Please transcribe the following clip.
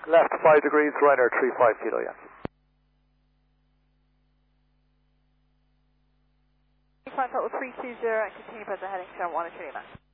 Left 5 degrees, Ryanair 35 kilo, yes. 5 total 320 and continue present heading 71 and 3 man.